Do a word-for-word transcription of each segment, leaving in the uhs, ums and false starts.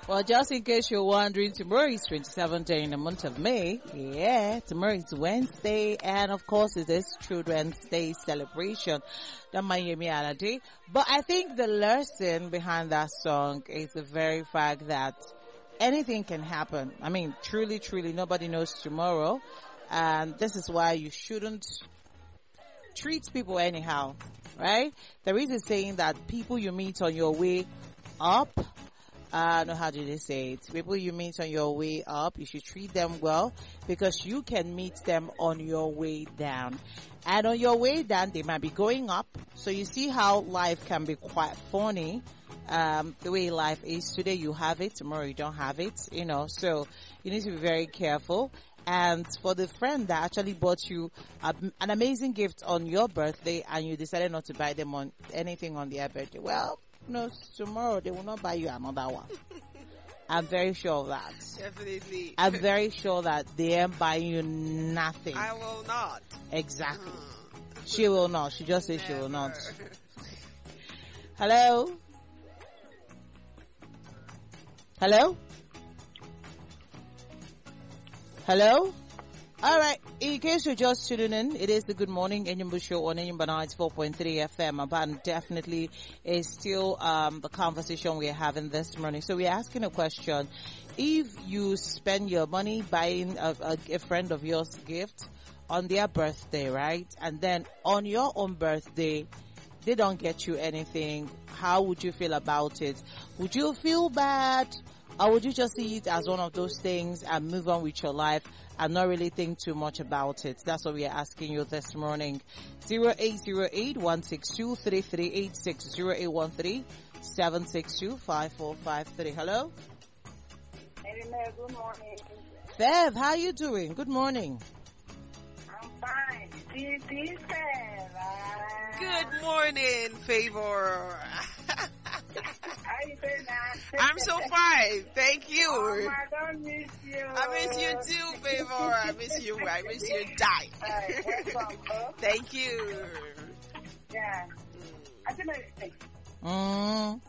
Well, just in case you're wondering, tomorrow is twenty-seventh day in the month of May. Yeah, tomorrow is Wednesday, and of course it is Children's Day celebration. That might hear me out day. But I think the lesson behind that song is the very fact that anything can happen. I mean, truly, truly, nobody knows tomorrow. And this is why you shouldn't treat people anyhow, right? There is a saying that people you meet on your way up, Uh, no, how do they say it? People you meet on your way up, you should treat them well because you can meet them on your way down. And on your way down, they might be going up. So you see how life can be quite funny. Um, the way life is today, you have it. Tomorrow, you don't have it. You know, so you need to be very careful. And for the friend that actually bought you a, an amazing gift on your birthday and you decided not to buy them on anything on their birthday, well, no, tomorrow they will not buy you another one. I'm very sure of that. Definitely. I'm very sure that they ain't buying you nothing. I will not. Exactly. Hmm. She will not. She just said she will not. Never. Hello? Hello? Hello? Alright, in case you're just tuning in, it is the Good Morning Enyimba Show on Enyimba ninety-four point three F M. But definitely is still um, the conversation we're having this morning. So we're asking a question. If you spend your money buying a, a, a friend of yours gift on their birthday, right? And then on your own birthday, they don't get you anything, how would you feel about it? Would you feel bad? Or would you just see it as one of those things and move on with your life and not really think too much about it? That's what we are asking you this morning. zero eight zero eight, one six two, three three eight six, zero eight one three, seven six two, five four five three. Hello? Hey, good morning. Fev, how you doing? Good morning. I'm fine. This is Fev. Good morning, Favor. How you doing now? I'm so fine. Thank you. Oh, I don't miss you. I miss you too, Favor. I miss you. I miss you. Die. Uh, welcome, Thank you. yeah. I think I Mm.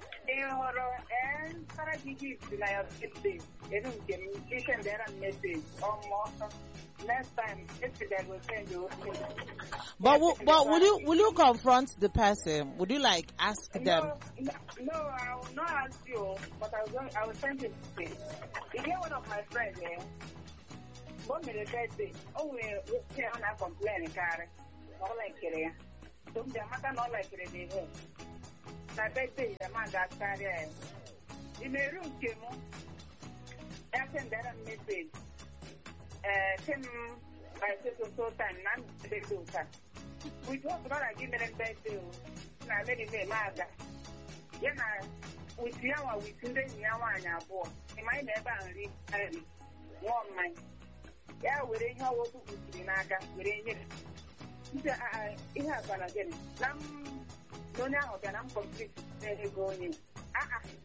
and para gigi na your birthday. You don't get me. You can get a message or more. Next time, if they will send you. But w- but will you will you confront the person? Would you like ask them? No, no, no, I will not ask you, but I will going, I will send you the thing. You get one of my friends there. One minute birthday. Oh, we we on a complaint, car. Not like it. So the matter not like it. They my birthday, the man that started. In the room, came on. I send that message. Uh, Tim, I said so so time, none of the do that. We talk about a given birthday. Now, let me mother. Yeah, with Yawa, we send in Yawa and our boy. In my never read one mind. Yeah, we're in your work with the Naga, we're in it. It has been again. Some no now, then I'm complete. There you go. Ah,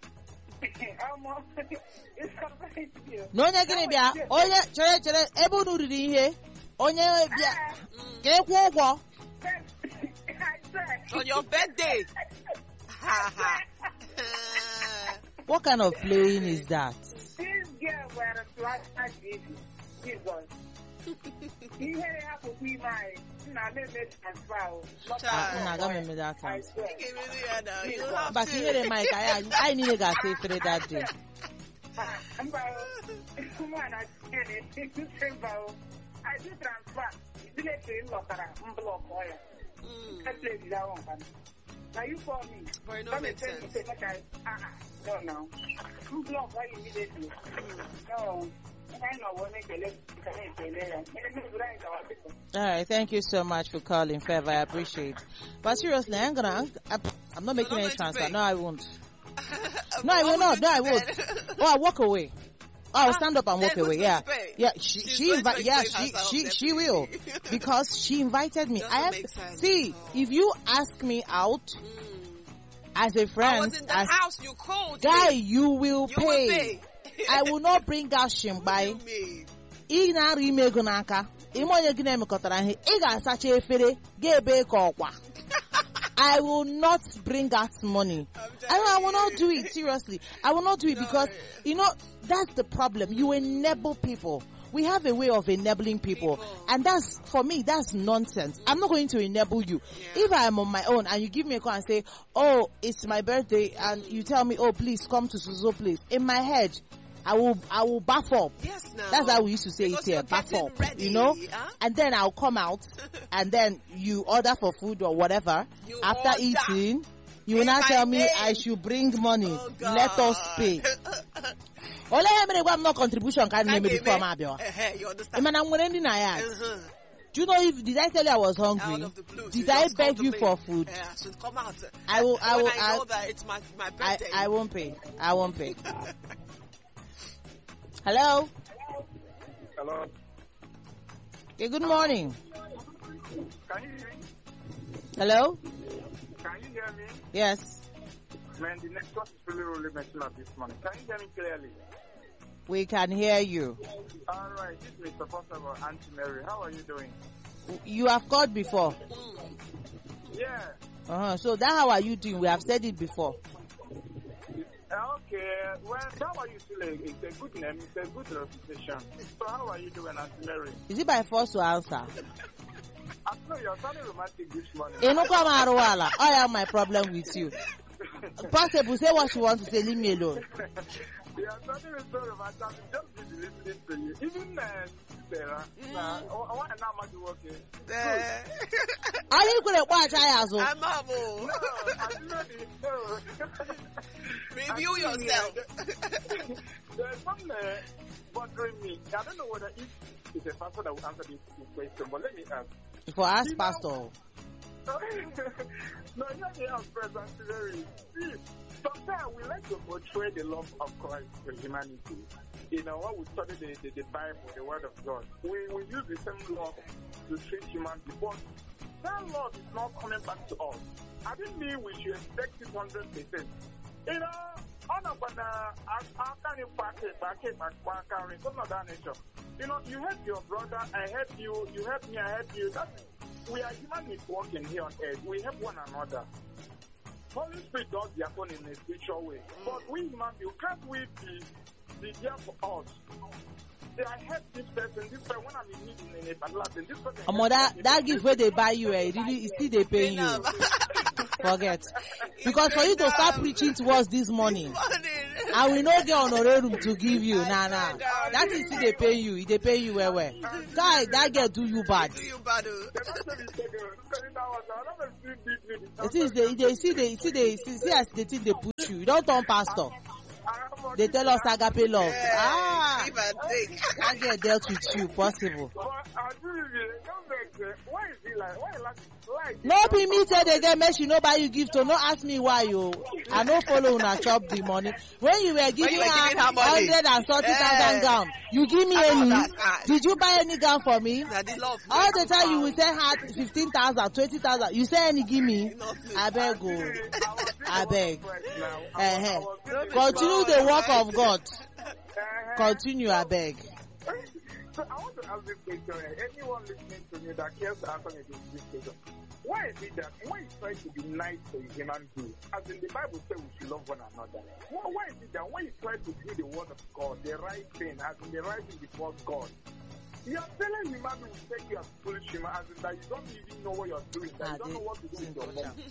no, you're gonna be a oh, yeah, chere, chere, able to do here. On your get walk On your birthday. What kind of playing is that? This girl wear a flat as Jesus. You have to be my now let me transfer. I'm not gonna make that time. You have But to. you hear the mic, I I need to go say for that day. I'm come on, I get it. You say about I do transfer. You let me look at a block oil. I play that one. Now you call me. But no make sense. Ah, no, no. You block why immediately. No. All right, thank you so much for calling, Fev. I appreciate. But seriously, I'm gonna. I'm, I'm not making not any going to transfer. pay. No, I won't. No, I will not. No, I won't. Oh, I'll walk away. Oh, I'll stand up and walk Then away. who's Yeah, going to pay? yeah. She, She's she, going to invi- yeah, explain she, herself, she, she will, definitely. because she invited me. Doesn't I make have, sense. see, No. if you ask me out Mm. as a I friend, was in the as house. You called guy, me. you will You pay. will pay. I will not bring out shimbai. You mean? Ị na-arụ ime ego n'aka ime onye gị na-emekọtara ihe ị ga-asacha efere ga-ebe ka ọkwa I will not bring out money. I, I will not do it, seriously. I will not do it because, you know, that's the problem. You enable people. We have a way of enabling people. And that's, for me, that's nonsense. I'm not going to enable you. Yeah. If I am on my own and you give me a call and say, oh, it's my birthday, and you tell me, oh, please come to Suzo place. In my head, I will, I will baff up. Yes, no. That's how we used to say because it here, baff up. Ready, you know? huh? And then I'll come out, and then you order for food or whatever. You After order. eating, you will not tell me name. I should bring money. Oh, let us pay. Ole me go no contribution can name before ma bia. You understand? I'm wearing in I Do you know if did I tell you I was hungry? Did I beg you for food? Yeah, so come out. I will I will I, I know that it's my my birthday. I, I won't pay. I won't pay. Hello? Hello. Okay, good morning. Can you hear me? Hello? Can you hear me? Yes. Man, the network is really, really messing up this morning. Can you hear me clearly? We can hear you. All right, this is Mister Possible, Auntie Mary. How are you doing? You have called before. Yeah. Uh-huh. So that how are you doing? We have said it before. Okay. Well, how are you feeling? It's a good name. It's a good reputation. So how are you doing, Auntie Mary? Is it by force to answer? I know you're sounding romantic this morning. I have my problem with you. Possible, say what you want to say. Leave me alone. Yeah, something is so romantic. I'm just busy listening to you. Even uh, Sarah, mm. uh, I want to know how much you working. Are you going to watch I also? I'm not. No, I'm ready. No. Review yourself. There's something uh, bothering me. I don't know whether if it's a pastor that will answer this question, but let me ask. For us, you pastor. Know, no, you're the house present today. See, sometimes we like to portray the love of Christ for humanity. You know, when we study the, the, the Bible, the Word of God, we, we use the same love to treat humanity. But that love is not coming back to us. I didn't mean we should expect it one hundred percent. You know, on a banana, how can you pack it, back it, back it, some of that nature. You know, you help your brother, I help you, you help me, I help you. That's We are human beings walking here on earth. We help one another. Holy Spirit does their own in a spiritual way. But we human beings, can't we be, be there for us? I help this person, this person, when I'm in need in a particular thing, this person... Um, that, that gift where they buy you, eh, really, still they pay you. Forget. Because for you to start preaching to us this morning, and we know the honorarium to give you, nah, nah. That is still they pay you, they pay you well, well. Guy, that girl do you bad. Do you bad. See, they, they see, they see, they see, see as they think they push you. You don't turn pastor. They tell us agape love. Yeah, ah, give and take. I get dealt with you, possible. No be me tell they get mess, you know buy you gift, so no ask me why you. I no follow una chop the money. When you were giving her hundred and thirty thousand gown, you give me any? Did you buy any gown for me? All the time you will say her fifteen thousand, twenty thousand. You say any give me? I beg go. I beg. Uh-huh. Continue the work of God. Continue, I beg. So I want to ask this question. Anyone listening to me that cares to answer me this question. Why is it that when you try to be nice to a human being, as in the Bible says we should love one another, why is it that when you try to do the word of God, the right thing, as in the right thing before God, you're telling human beings will take you as foolish human, as in that you don't even know what you're doing, that you don't know what to do with your mom.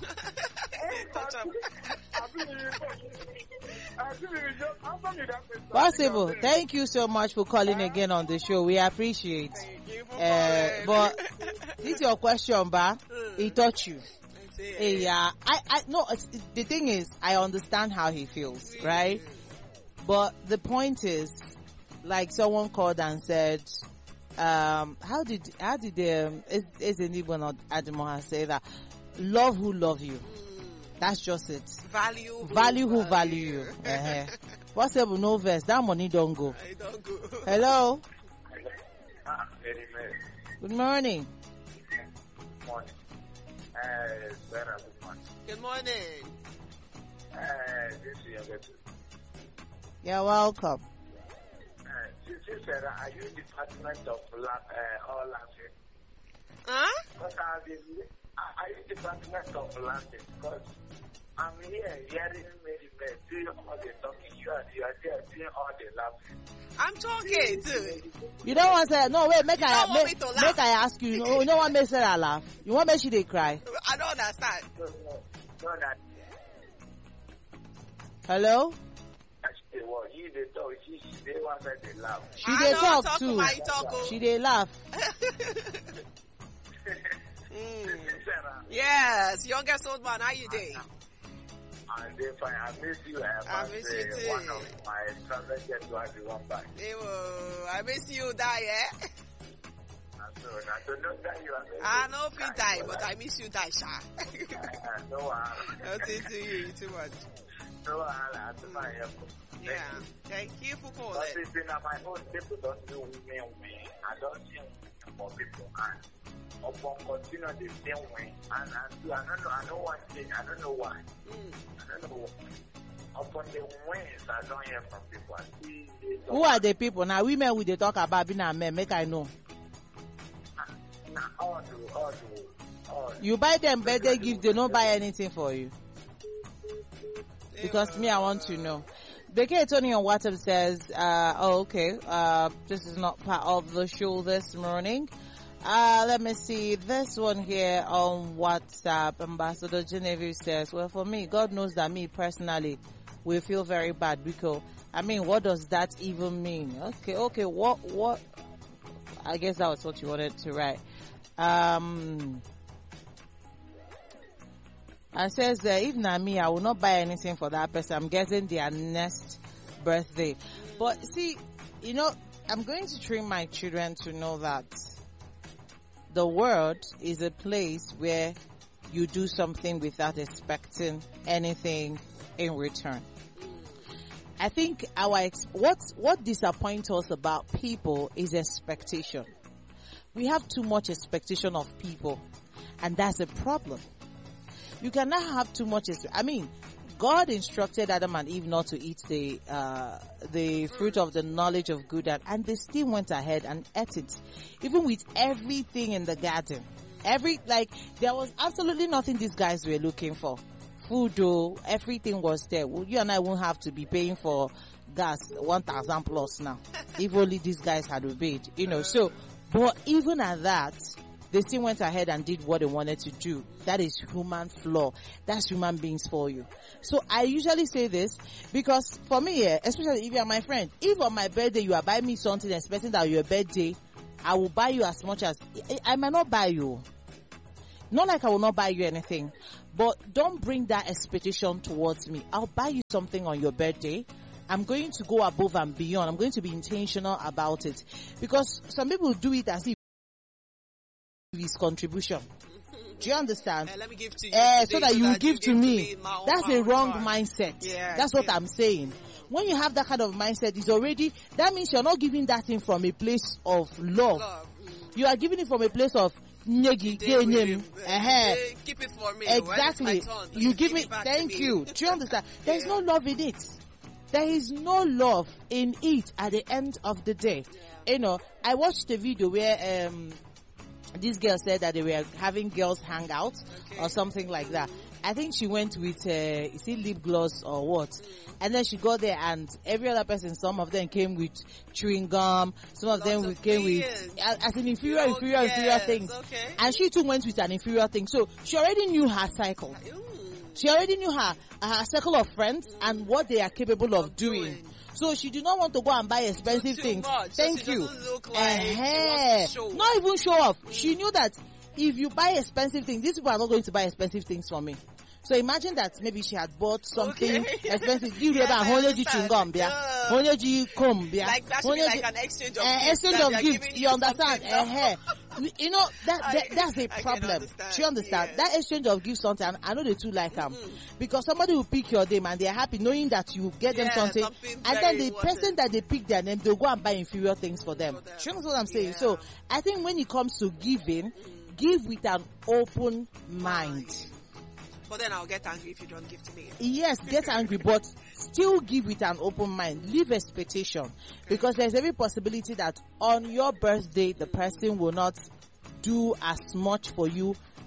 Possible. Thank you so much for calling again on the show. We appreciate. Uh, but this is your question, Ba. He taught you. Yeah, I, I, no. The thing is, I understand how he feels, right? But the point is, like someone called and said, um, how did how did um, is is anyone or Adimoha say that? Love who love you. That's just it. Value who value who value you. Uh-huh. Possible no verse. That money don't go. I don't go. Hello. Ah, very nice. Good morning. Good morning. Uh, Sarah, good morning. Good morning. Uh, this is your You're welcome. Uh, Sarah, are you Department of la- uh, all laughing? Huh? Because I've been, I use department of landing because I'm here hearing many men doing all the talking. You are, you are there doing all the laughing. I'm talking too. You don't want to say, no, wait, make You I, don't want make, me to laugh. make I ask you, no, you don't want me to say I laugh. You want me to they cry. I don't understand. No, no, no, that. Hello? Actually, what you they talk, she, she, they want that they laugh. She I they know, talk talk too. my talk, oh. She they laugh. Mm. Sarah, Yes, youngest old man, how you doing? I'm doing fine. I miss you. I, I must miss say, you too. one of my travelers just to have you one back. Ewo, I miss you, die, eh? So, I don't know that you are very I know if you kind, die, but I miss you, die, sha. I, I know I, Nothing to you, too much. no, I, I do my effort. Yeah, thank you for But calling. it's been on my own. People don't do women way. I don't see women for people. And upon continue the same way. And I, do, I don't know. I don't want to change. I don't know why. Mm. I don't know. Upon the wings, I don't hear from people. I see they don't- Who are the people? Now, women we they talk about being a men, make I know. Nah, all do, all do, all do. You buy them birthday gift, they don't buy anything for you. Because me, I want to know. Becky Tony on WhatsApp says, uh, oh, okay, uh, this is not part of the show this morning. Uh, let me see this one here on WhatsApp. Ambassador Genevieve says, well, for me, God knows that me personally will feel very bad because, I mean, what does that even mean? Okay, okay, what, what, I guess that was what you wanted to write. Um, and says that if not me, I will not buy anything for that person. I'm getting their next birthday. But see, you know, I'm going to train my children to know that the world is a place where you do something without expecting anything in return. I think our ex- what what disappoints us about people is expectation. We have too much expectation of people, and that's a problem. You cannot have too much. I mean, God instructed Adam and Eve not to eat the uh, the fruit of the knowledge of good and, and they still went ahead and ate it, even with everything in the garden. Every like there was absolutely nothing these guys were looking for. Food, though, everything was there. Well, you and I won't have to be paying for gas one thousand plus now, if only these guys had obeyed. You know, so but even at that, they still went ahead and did what they wanted to do. That is human flaw. That's human beings for you. So I usually say this because for me, yeah, especially if you are my friend, if on my birthday you are buying me something expecting that your birthday, I will buy you as much as, I might not buy you. Not like I will not buy you anything, but don't bring that expectation towards me. I'll buy you something on your birthday. I'm going to go above and beyond. I'm going to be intentional about it because some people do it as if his contribution. Do you understand? Uh, let me give to you. Uh, today so that you will give to me. in my own- That's my a own wrong part. mindset. Yeah, That's what yeah. I'm saying. When you have that kind of mindset, it's already, that means you're not giving that thing from a place of love. Love. Mm. You are giving it from a place of nyegi, Day with genyem. him. Eh-heh. Day, keep it for me. Exactly. When it's my turn, You give it me, back to thank me. you. Do you understand? There is Yeah. no love in it. There is no love in it at the end of the day. Yeah. You know, I watched a video where, um, this girl said that they were having girls hang out Okay. or something like that. I think she went with, uh, is it lip gloss or what? And then she got there and every other person, some of them came with chewing gum, some of Lots them of we came things. with, as as in inferior, Oh, inferior, inferior yes, things. okay. And she too went with an inferior thing. So she already knew her cycle. Mm. She already knew her, her circle of friends and what they are capable of doing. doing. So she did not want to go and buy expensive too things. much, so Thank she you. doesn't look like she Eh-heh. wants to show Not even show off. She knew that if you buy expensive things, these people are not going to buy expensive things for me. So imagine that maybe she had bought something Okay. expensive. Do you Yes, remember I Honyeji understand. chewing-gum, yeah? Yeah. Honyeji comb, yeah? Like that should be Honyeji- like an exchange of Eh, gifts. exchange that of they are gifts. giving You understand? something now. Eh-heh. You know that, I- that that's I a can problem. understand. Do you understand? Yes. That exchange of gifts sometimes I know they too like them Mhm. because somebody will pick your name and they are happy knowing that you get them Yeah, something, something and then very the important. person that they pick their name they'll go and buy inferior things for them. For them. Do you understand what I'm saying? Yeah. So I think when it comes to giving, give with an open mind. But then I'll get angry if you don't give to me. Yes, get angry, but still give with an open mind. Leave expectation. Because there's every possibility that on your birthday, the person will not do as much for you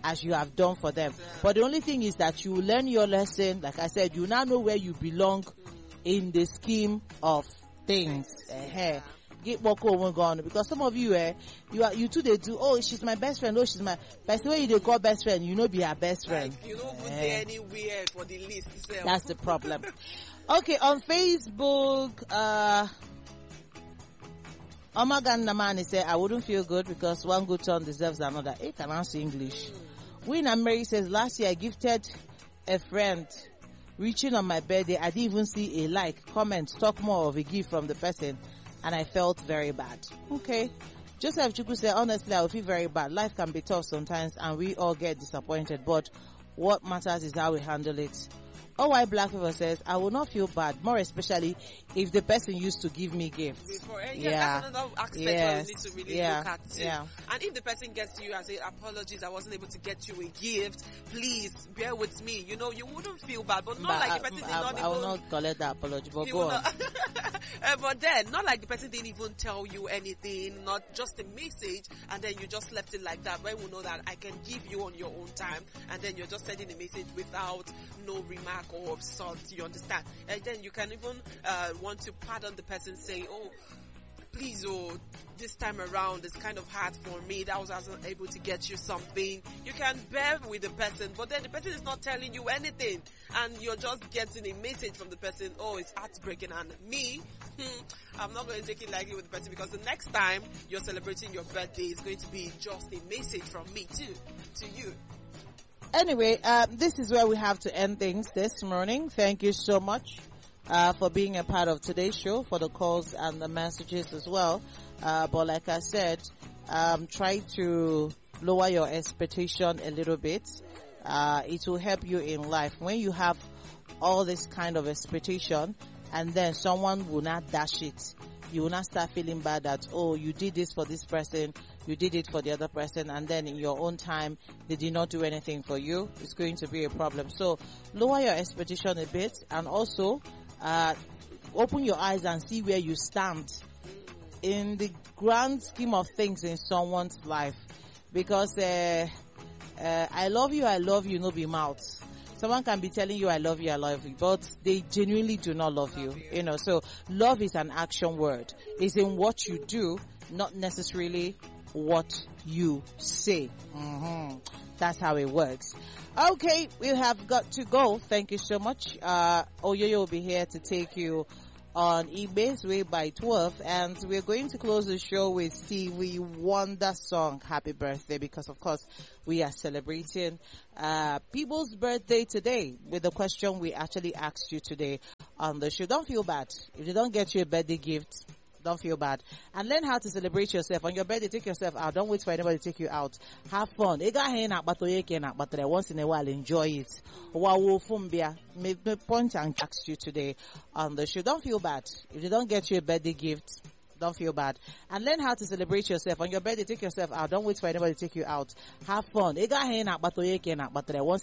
as you have done for them. But the only thing is that you learn your lesson. Like I said, you now know where you belong in the scheme of things. Uh-huh. Get work over on, because some of you, eh, you are you too. They do. Oh, she's my best friend. Oh, she's my. By the way, you they call best friend, you know, be her best friend. Like, you know, put uh, there anywhere for the list. Itself. That's the problem. Okay, on Facebook, uh, Omagan Namani said, I wouldn't feel good because one good turn deserves another. Hey, can answer English. Win and Mary says, last year I gifted a friend. Reaching on my birthday, I didn't even see a like, comment, talk more of a gift from the person. And I felt very bad. Okay. Joseph Chuku said, honestly, I would feel very bad. Life can be tough sometimes and we all get disappointed. But what matters is how we handle it. O Y Black River says, I will not feel bad, more especially if the person used to give me gifts. Before, eh, yeah, yeah, that's another aspect yes. where you need to really yeah. look at too. Yeah. And if the person gets to you and say, apologies, I wasn't able to get you a gift, please bear with me. You know, you wouldn't feel bad, but not but like the person I, did I, not I even... I will not collect that apology, but go on. uh, but then, not like the person didn't even tell you anything, not just a message, and then you just left it like that. When we know that I can give you on your own time, and then you're just sending a message without no remark or salt, you understand? And then you can even uh, want to pardon the person, say, oh, please, oh, this time around it's kind of hard for me. That was I wasn't able to get you something. You can bear with the person, but then the person is not telling you anything, and you're just getting a message from the person. Oh, it's heartbreaking. And me, hmm, I'm not going to take it lightly with the person, because the next time you're celebrating your birthday, it's going to be just a message from me too to you. Anyway, uh, this is where we have to end things this morning. Thank you so much uh, for being a part of today's show, for the calls and the messages as well. Uh, but like I said, um, try to lower your expectation a little bit. Uh, it will help you in life. When you have all this kind of expectation and then someone will not dash it, you will not start feeling bad that, oh, you did this for this person, you did it for the other person, and then in your own time, they did not do anything for you. It's going to be a problem. So lower your expectation a bit, and also uh, open your eyes and see where you stand in the grand scheme of things in someone's life. Because uh, uh, I love you, I love you, no be mouth. Someone can be telling you, I love you, I love you, but they genuinely do not love you. You know, so love is an action word. It's in what you do, not necessarily what you say. Mm-hmm. That's how it works. Okay, we have got to go. Thank you so much. Uh, Oyoyo will be here to take you on eBay's Way by twelve, and we're going to close the show with Stevie Wonder's song Happy Birthday, because of course we are celebrating uh people's birthday today with the question we actually asked you today on the show. Don't feel bad if they don't get you a birthday gift. Don't feel bad. And learn how to celebrate yourself. On your birthday, take yourself out. Don't wait for anybody to take you out. Have fun. But once in a while, enjoy it. Point and ask you today on the show. Don't feel bad if they don't get you a birthday gift. Don't feel bad. And learn how to celebrate yourself. On your birthday, take yourself out. Don't wait for anybody to take you out. Have fun. Once